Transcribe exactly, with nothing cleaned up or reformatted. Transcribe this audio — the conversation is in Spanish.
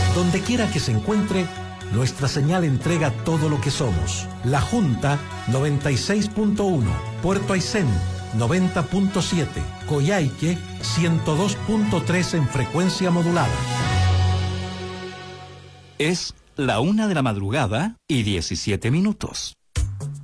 Donde quiera que se encuentre, nuestra señal entrega todo lo que somos. La Junta noventa y seis punto uno, Puerto Aysén noventa punto siete, Coyhaique ciento dos punto tres en frecuencia modulada. Es la una de la madrugada y diecisiete minutos.